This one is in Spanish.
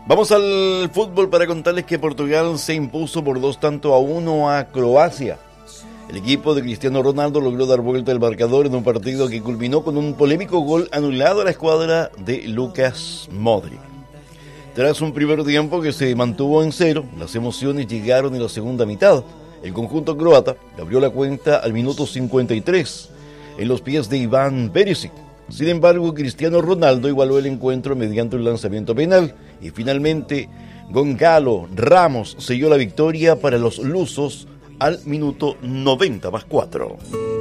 Vamos al fútbol para contarles que Portugal se impuso por 2-1 a Croacia. El equipo de Cristiano Ronaldo logró dar vuelta al marcador en un partido que culminó con un polémico gol anulado a la escuadra de Lucas Modric. Tras un primer tiempo que se mantuvo en cero, las emociones llegaron en la segunda mitad. El conjunto croata abrió la cuenta al minuto 53 en los pies de Ivan Perisic. Sin embargo, Cristiano Ronaldo igualó el encuentro mediante un lanzamiento penal y finalmente Gonzalo Ramos selló la victoria para los lusos al minuto 90+4.